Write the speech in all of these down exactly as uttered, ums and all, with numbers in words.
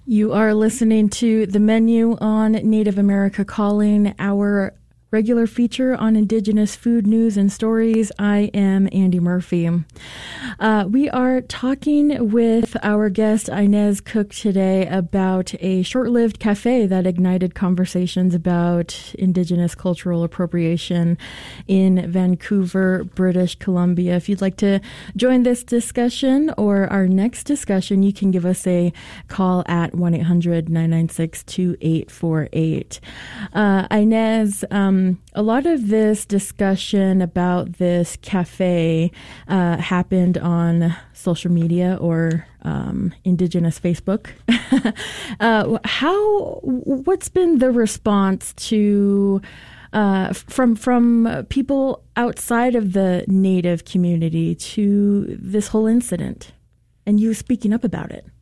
You are listening to The Menu on Native America Calling, our regular feature on Indigenous food news and stories. I am Andy Murphy. Uh, we are talking with our guest Inez Cook today about a short-lived cafe that ignited conversations about Indigenous cultural appropriation in Vancouver, British Columbia. If you'd like to join this discussion or our next discussion, you can give us a call at one eight hundred nine nine six two eight four eight. Uh, Inez, um, a lot of this discussion about this cafe uh, happened on social media or um, Indigenous Facebook. uh, how? What's been the response to uh, from from people outside of the Native community to this whole incident, and you speaking up about it?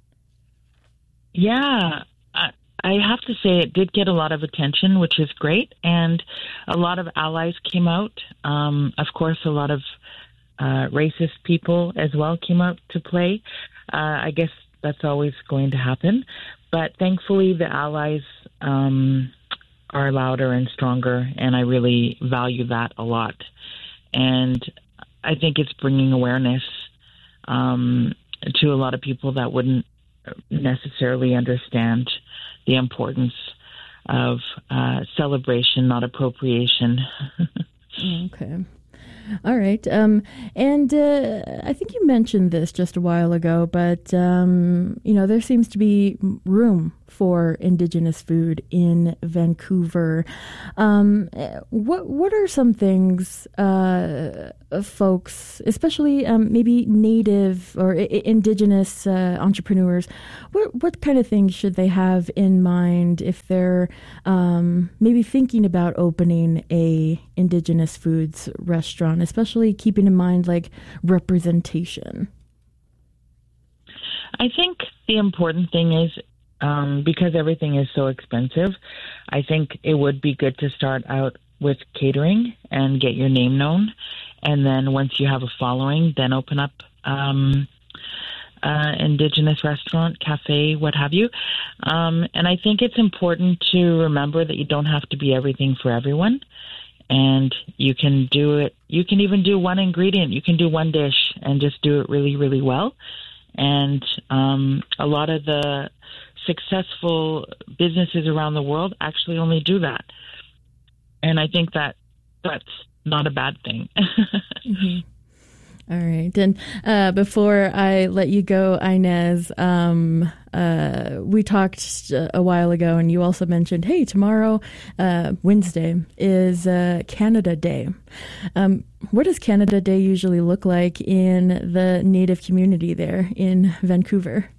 Yeah. I- I have to say it did get a lot of attention, which is great, and a lot of allies came out. Um, of course, a lot of uh, racist people as well came out to play. Uh, I guess that's always going to happen, but thankfully the allies um, are louder and stronger, and I really value that a lot. And I think it's bringing awareness um, to a lot of people that wouldn't necessarily understand the importance of uh, celebration, not appropriation. Okay. All right. Um, and uh, I think you mentioned this just a while ago, but, um, you know, there seems to be room for Indigenous food in Vancouver. Um, what what are some things uh, folks, especially um, maybe Native or I- Indigenous uh, entrepreneurs, what what kind of things should they have in mind if they're um, maybe thinking about opening a Indigenous foods restaurant, especially keeping in mind like representation? I think the important thing is, Um, because everything is so expensive, I think it would be good to start out with catering and get your name known. And then once you have a following, then open up um, uh, Indigenous restaurant, cafe, what have you. Um, and I think it's important to remember that you don't have to be everything for everyone. And you can do it. You can even do one ingredient. You can do one dish and just do it really, really well. And um, a lot of the successful businesses around the world actually only do that. And I think that that's not a bad thing. Mm-hmm. All right. And uh, before I let you go, Inez, um, uh, we talked a while ago and you also mentioned, hey, tomorrow, uh, Wednesday, is uh, Canada Day. Um, what does Canada Day usually look like in the Native community there in Vancouver?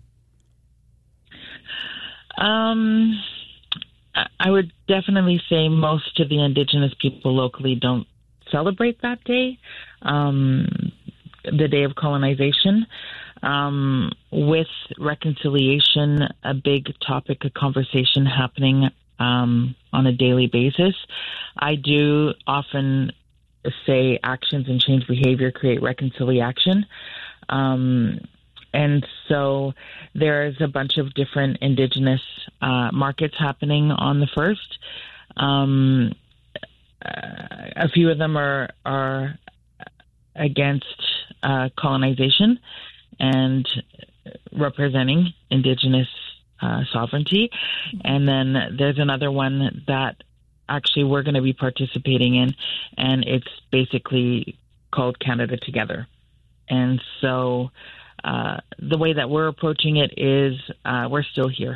Um, I would definitely say most of the Indigenous people locally don't celebrate that day, um, the day of colonization. Um, with reconciliation, a big topic of conversation happening um, on a daily basis, I do often say actions and change behavior create reconciliation. Um And so there's a bunch of different Indigenous uh, markets happening on the first. Um, uh, a few of them are are against uh, colonization and representing Indigenous uh, sovereignty. And then there's another one that actually we're going to be participating in, and it's basically called Canada Together. And so Uh, the way that we're approaching it is uh, we're still here.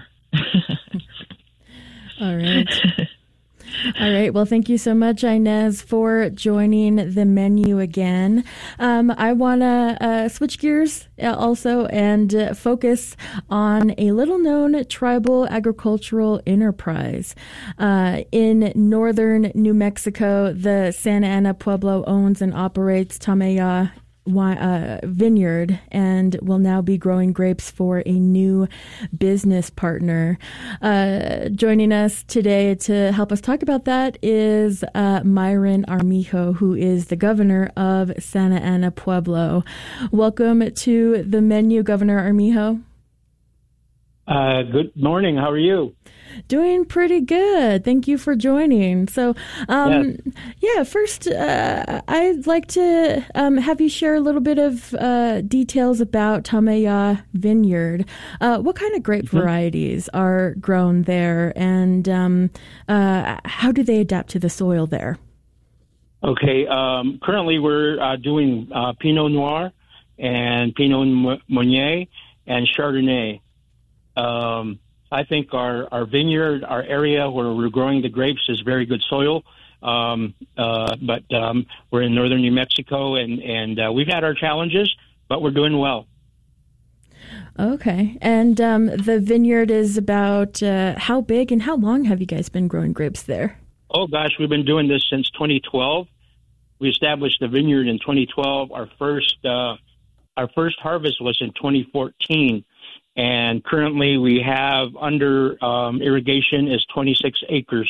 All right. All right. Well, thank you so much, Inez, for joining the menu again. Um, I want to uh, switch gears also and uh, focus on a little-known tribal agricultural enterprise. Uh, in northern New Mexico, the Santa Ana Pueblo owns and operates Tameya Uh, vineyard and will now be growing grapes for a new business partner. Uh, joining us today to help us talk about that is uh, Myron Armijo, who is the governor of Santa Ana Pueblo. Welcome to the menu, Governor Armijo. Uh, good morning. How are you? Doing pretty good. Thank you for joining. So, um, Yes. yeah, first, uh, I'd like to um, have you share a little bit of uh, details about Tamaya Vineyard. Uh, what kind of grape Mhm. varieties are grown there, and um, uh, how do they adapt to the soil there? Okay. Um, currently, we're uh, doing uh, Pinot Noir and Pinot M- Meunier and Chardonnay. Um, I think our, our vineyard, our area where we're growing the grapes is very good soil. Um, uh, but um, we're in northern New Mexico, and, and uh, we've had our challenges, but we're doing well. Okay, and um, the vineyard is about uh, how big and how long have you guys been growing grapes there? Oh, gosh, we've been doing this since twenty twelve. We established the vineyard in twenty twelve. Our first uh, our first harvest was in twenty fourteen, and currently we have under um, irrigation is twenty-six acres.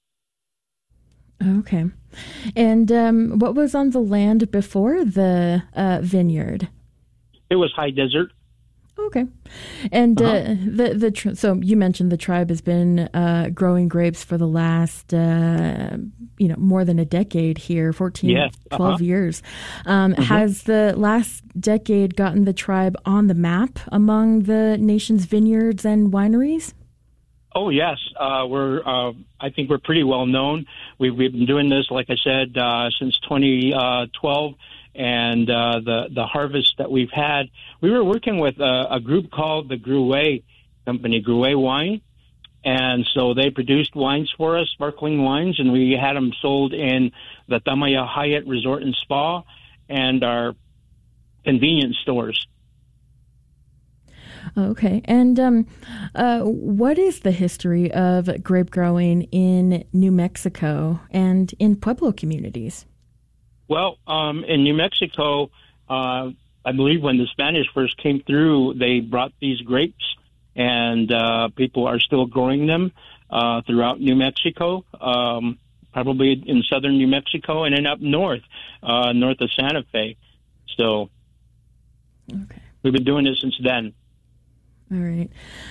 Okay. And um, what was on the land before the uh, vineyard? It was high desert. Okay. And Uh-huh. uh, the the tr- so you mentioned the tribe has been uh, growing grapes for the last uh, you know more than a decade here, fourteen, Yes. twelve Uh-huh. years. Um, Mhm. Has the last decade gotten the tribe on the map among the nation's vineyards and wineries? Oh yes, uh, we're. Uh, I think we're pretty well known. We've, we've been doing this, like I said, uh, since twenty twelve, and uh, the the harvest that we've had. We were working with a, a group called the Gruet Company, Gruet Wine, and so they produced wines for us, sparkling wines, and we had them sold in the Tamaya Hyatt Resort and Spa and our convenience stores. Okay. And um, uh, what is the history of grape growing in New Mexico and in Pueblo communities? Well, um, in New Mexico, uh, I believe when the Spanish first came through, they brought these grapes, and uh, people are still growing them uh, throughout New Mexico, um, probably in southern New Mexico, and then up north, uh, north of Santa Fe. So Okay. we've been doing this since then. All right.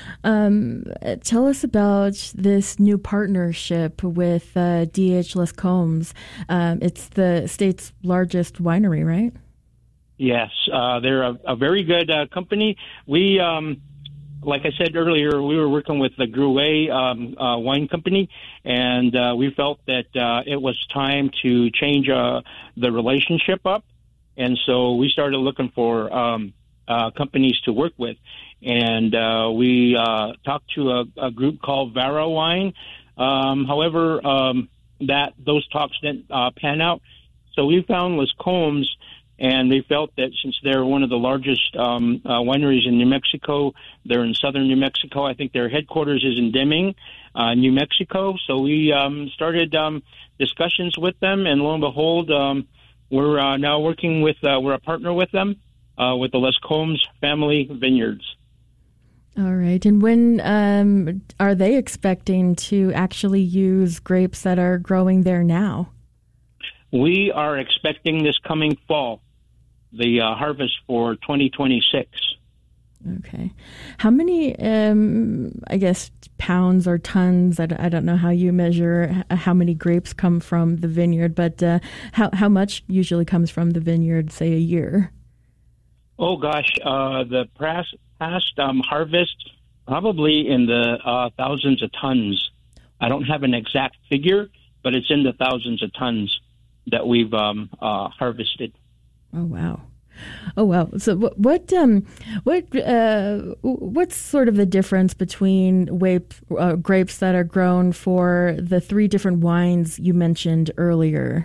Um, uh, tell us about this new partnership with uh, D H Les Combs. Um, it's the state's largest winery, right? Yes, uh, they're a, a very good uh, company. We, um, like I said earlier, we were working with the Gruet um, uh, Wine Company, and uh, we felt that uh, it was time to change uh, the relationship up, and so we started looking for um, uh, companies to work with, and uh, we uh, talked to a, a group called Vara Wine. Um, however, um, that those talks didn't uh, pan out, so we found Les Combs. And they felt that since they're one of the largest um, uh, wineries in New Mexico, they're in southern New Mexico. I think their headquarters is in Deming, uh, New Mexico. So we um, started um, discussions with them, and lo and behold, um, we're uh, now working with, uh, we're a partner with them, uh, with the Les Combs Family Vineyards. All right. And when um, are they expecting to actually use grapes that are growing there now? We are expecting this coming fall, the uh, harvest for twenty twenty-six. Okay. How many, um, I guess, pounds or tons? I, d- I don't know how you measure h- how many grapes come from the vineyard, but uh, how, how much usually comes from the vineyard, say, a year? Oh, gosh, uh, the past, past um, harvest, probably in the uh, thousands of tons. I don't have an exact figure, but it's in the thousands of tons that we've um, uh, harvested. Oh, wow. Oh, wow. So what, what, um, what, uh, what's sort of the difference between wape, uh, grapes that are grown for the three different wines you mentioned earlier?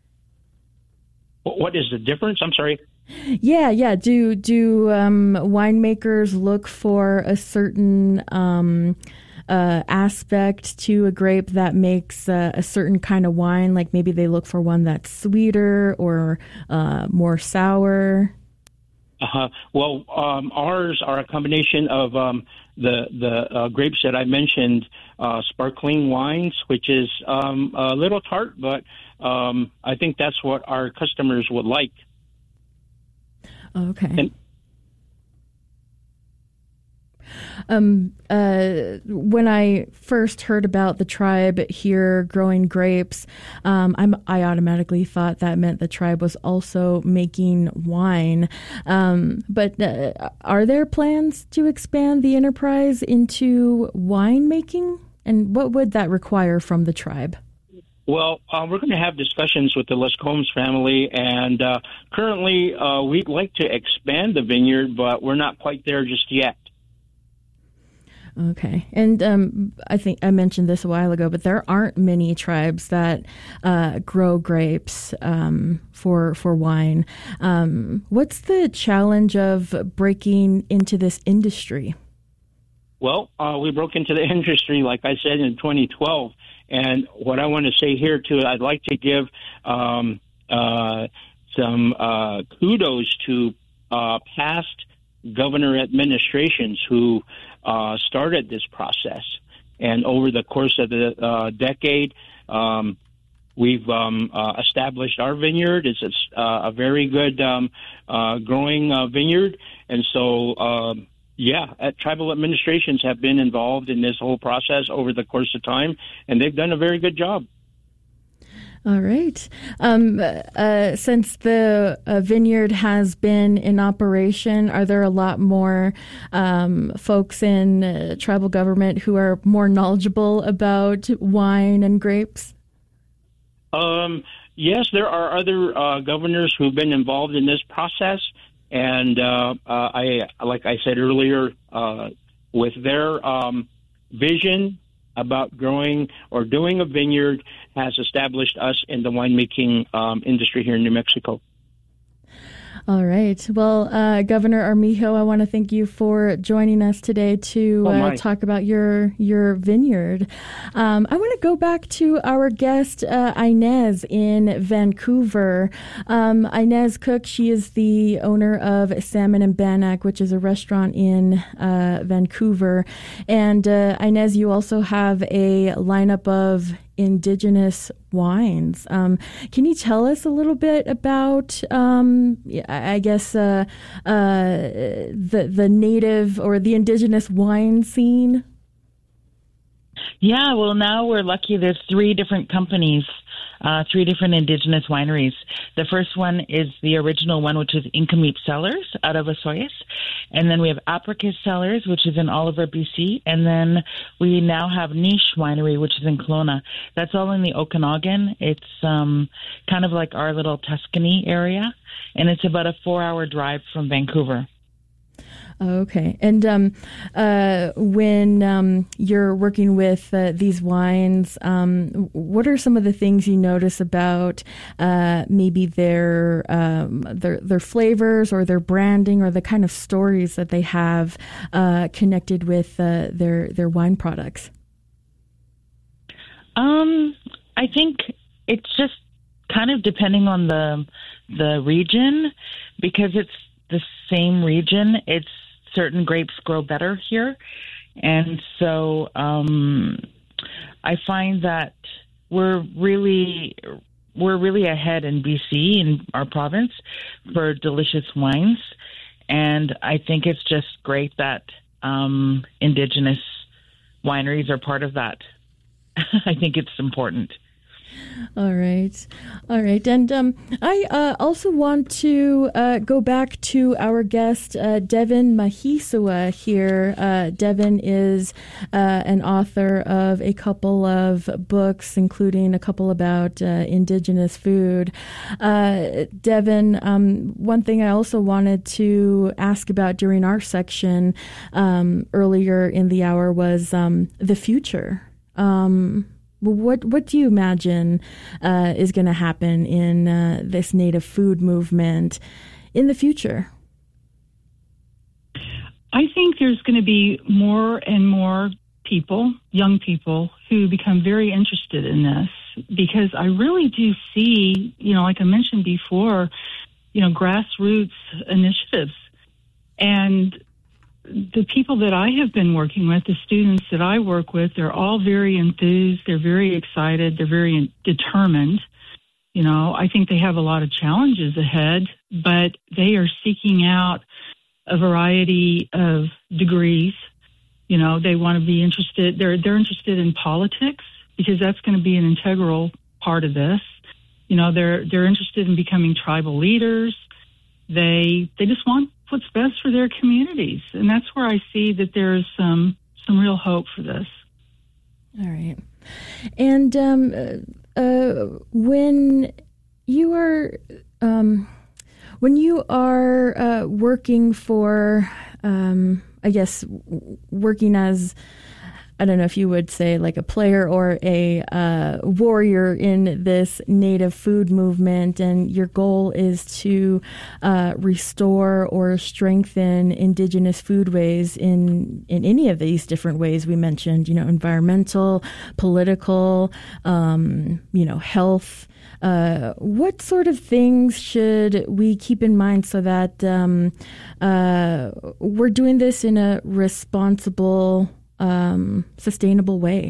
What is the difference? I'm sorry. Yeah, yeah. Do, do, um, winemakers look for a certain, um, uh, aspect to a grape that makes uh, a certain kind of wine? Like maybe they look for one that's sweeter or uh, more sour. Uh-huh. Well, um, ours are a combination of um, the the uh, grapes that I mentioned, uh, sparkling wines, which is um, a little tart, but um, I think that's what our customers would like. Okay. And Um, uh, when I first heard about the tribe here growing grapes, um, I'm, I automatically thought that meant the tribe was also making wine. Um, but uh, are there plans to expand the enterprise into winemaking? And what would that require from the tribe? Well, uh, we're going to have discussions with the Lescombs family, and uh, currently uh, we'd like to expand the vineyard, but we're not quite there just yet. Okay. And um, I think I mentioned this a while ago, but there aren't many tribes that uh, grow grapes um, for for wine. Um, what's the challenge of breaking into this industry? Well, uh, we broke into the industry, like I said, in twenty twelve. And what I want to say here, too, I'd like to give um, uh, some uh, kudos to uh, past governor administrations who uh, started this process. And over the course of the uh, decade, um, we've um, uh, established our vineyard. It's a, uh, a very good um, uh, growing uh, vineyard. And so... Um, Yeah, uh, tribal administrations have been involved in this whole process over the course of time, and they've done a very good job. All right. Um, uh, since the uh, vineyard has been in operation, are there a lot more um, folks in uh, tribal government who are more knowledgeable about wine and grapes? Um, yes, there are other uh, governors who've been involved in this process. And uh, uh, I, like I said earlier, uh, with their um, vision about growing or doing a vineyard has established us in the winemaking um, industry here in New Mexico. All right. Well, uh, Governor Armijo, I want to thank you for joining us today to oh uh, talk about your your vineyard. Um, I want to go back to our guest, uh, Inez, in Vancouver. Um, Inez Cook, she is the owner of Salmon and Bannock, which is a restaurant in uh, Vancouver. And uh, Inez, you also have a lineup of indigenous wines. Um, can you tell us a little bit about, um, I guess, uh, uh, the the native or the indigenous wine scene? Yeah, well, now we're lucky. There's three different companies, uh, three different indigenous wineries. The first one is the original one, which is Incameep Cellars out of Osoyoos. And then we have Apricus Cellars, which is in Oliver, B C. And then we now have Niche Winery, which is in Kelowna. That's all in the Okanagan. It's um, kind of like our little Tuscany area. And it's about a four-hour drive from Vancouver. Okay. And um, uh, when um, you're working with uh, these wines, um, what are some of the things you notice about uh, maybe their, um, their their flavors or their branding or the kind of stories that they have uh, connected with uh, their their wine products? Um, I think it's just kind of depending on the the region, because it's the same region. It's certain grapes grow better here. And so um, I find that we're really we're really ahead in B C, in our province, for delicious wines. And I think it's just great that um, Indigenous wineries are part of that. I think it's important. All right. All right. And um, I uh, also want to uh, go back to our guest, uh, Devin Mahisua here. Uh, Devin is uh, an author of a couple of books, including a couple about uh, Indigenous food. Uh, Devin, um, one thing I also wanted to ask about during our section um, earlier in the hour was um, the future. Um What what do you imagine uh, is going to happen in uh, this native food movement in the future? I think there's going to be more and more people, young people, who become very interested in this, because I really do see, you know, like I mentioned before, you know, grassroots initiatives. And the people that I have been working with, the students that I work with, they're all very enthused. They're very excited. They're very determined. You know, I think they have a lot of challenges ahead, but they are seeking out a variety of degrees You know, they want to be interested. They're they're interested in politics because that's going to be an integral part of this. You know, they're they're interested in becoming tribal leaders. They they just want what's best for their communities, and that's where I see that there's some some real hope for this. All right, and um, uh, when you are um, when you are uh, working for, um, I guess, working as, I don't know if you would say like a player or a uh, warrior in this native food movement, and your goal is to uh, restore or strengthen indigenous foodways in in any of these different ways we mentioned, you know, environmental, political, um, you know, health. Uh, what sort of things should we keep in mind so that um, uh, we're doing this in a responsible, Um, sustainable way?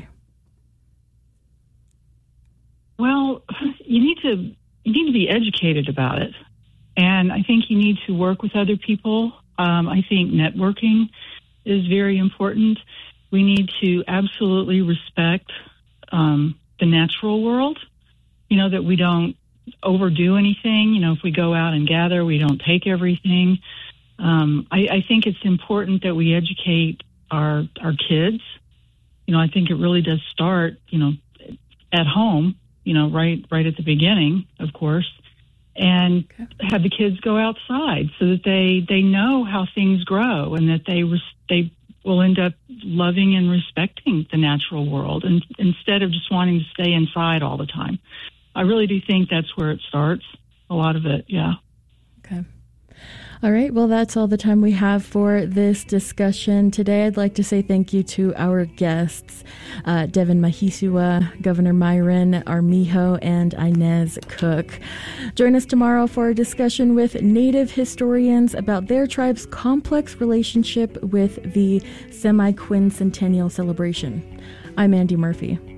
Well, you need to you need to be educated about it, and I think you need to work with other people. Um, I think networking is very important. We need to absolutely respect um, the natural world. You know, that we don't overdo anything. You know, if we go out and gather, we don't take everything. Um, I, I think it's important that we educate our our kids. You know, I think it really does start, you know, at home, you know, right right at the beginning, of course, and okay. have the kids go outside so that they, they know how things grow and that they res- they will end up loving and respecting the natural world, and instead of just wanting to stay inside all the time. I really do think that's where it starts, a lot of it, yeah. Okay. All right. Well, that's all the time we have for this discussion today. I'd like to say thank you to our guests, uh, Devin Mahisua, Governor Myron Armijo, and Inez Cook. Join us tomorrow for a discussion with Native historians about their tribe's complex relationship with the semi-quincentennial celebration. I'm Andy Murphy.